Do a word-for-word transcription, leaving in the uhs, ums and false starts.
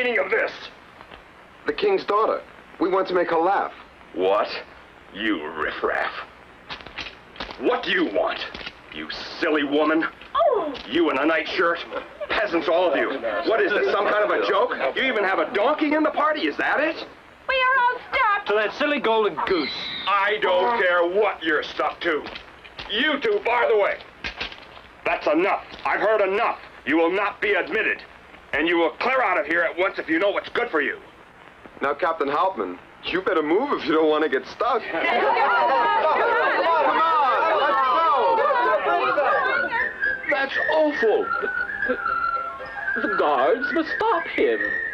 meaning of this? The king's daughter. We want to make her laugh. What? You riffraff. What do you want? You silly woman. Oh! You in a nightshirt? Peasants, all of you. What is this, some kind of a joke? You even have a donkey in the party, is that it? We are all stuck. To that silly golden goose. I don't care what you're stuck to. You two, bar the way. That's enough. I've heard enough. You will not be admitted. And you will clear out of here at once if you know what's good for you. Now, Captain Hauptmann, you better move if you don't want to get stuck. Come on, let's go. That's awful. The, the guards must stop him.